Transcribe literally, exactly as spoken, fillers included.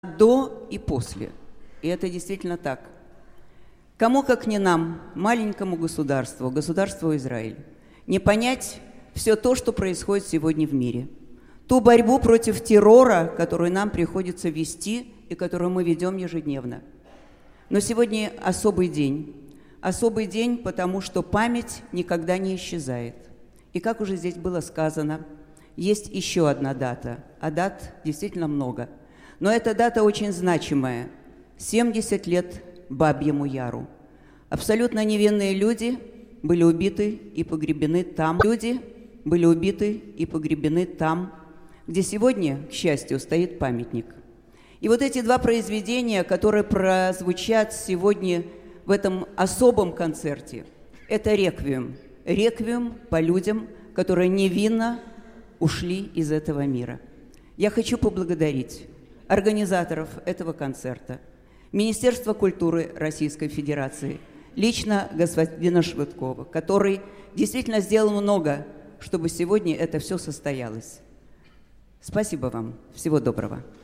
До и после. И это действительно так. Кому, как не нам, маленькому государству, государству Израиль, не понять все то, что происходит сегодня в мире. Ту борьбу против террора, которую нам приходится вести и которую мы ведем ежедневно. Но сегодня особый день. Особый день, потому что память никогда не исчезает. И как уже здесь было сказано, есть еще одна дата, а дат действительно много. Но эта дата очень значимая. семьдесят лет Бабьему Яру. Абсолютно невинные люди были убиты и погребены там. Люди были убиты и погребены там, где сегодня, к счастью, стоит памятник. И вот эти два произведения, которые прозвучат сегодня в этом особом концерте, это реквием. Реквием по людям, которые невинно ушли из этого мира. Я хочу поблагодарить организаторов этого концерта, Министерство культуры Российской Федерации, лично господина Швыдкова, который действительно сделал много, чтобы сегодня это все состоялось. Спасибо вам. Всего доброго.